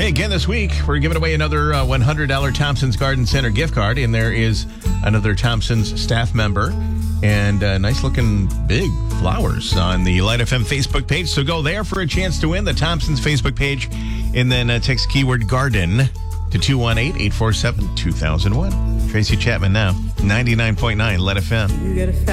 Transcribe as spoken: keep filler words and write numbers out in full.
Hey, again this week, we're giving away another uh, one hundred dollars Thompson's Garden Center gift card, and there is another Thompson's staff member and uh, nice-looking big flowers on the Light F M Facebook page. So go there for a chance to win the Thompson's Facebook page, and then uh, text keyword garden to two one eight, eight four seven, two thousand one. Tracy Chapman now, ninety-nine point nine Light F M. You got a